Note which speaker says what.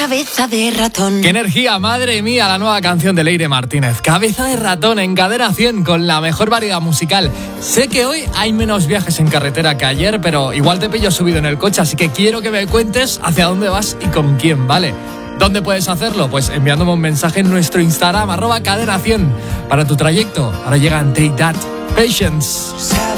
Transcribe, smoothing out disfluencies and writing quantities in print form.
Speaker 1: Cabeza de ratón.
Speaker 2: ¡Qué energía, madre mía! La nueva canción de Leire Martínez. Cabeza de ratón en Cadena 100 con la mejor variedad musical. Sé que hoy hay menos viajes en carretera que ayer, pero igual te pillo subido en el coche, así que quiero que me cuentes hacia dónde vas y con quién, ¿vale? ¿Dónde puedes hacerlo? Pues enviándome un mensaje en nuestro Instagram, @cadena100. Para tu trayecto, ahora llegan Take That, Patience.